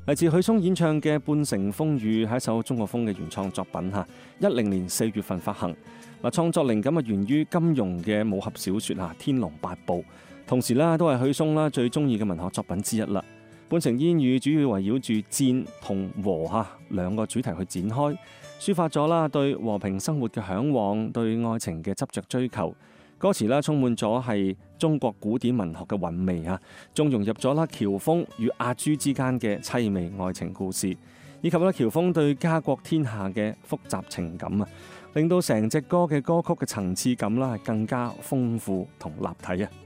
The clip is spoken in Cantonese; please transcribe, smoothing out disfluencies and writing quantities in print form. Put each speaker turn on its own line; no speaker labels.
嚟自許嵩演唱嘅《半城風雨》係一首中國風嘅原創作品嚇，10年4月份發行。創作靈感源於金庸嘅武俠小說《天龍八部》，同時都係許嵩最中意嘅文學作品之一啦。《半城煙雨》主要圍繞住戰同和兩個主題去展開，抒發咗對和平生活嘅向往，對愛情嘅執着追求。歌詞充滿咗係中國古典文學嘅韻味啊，仲融入咗喬峰與阿朱之間嘅淒美愛情故事，以及喬峰對家國天下嘅複雜情感啊，令到成隻歌嘅歌曲嘅層次感更加豐富同立體啊。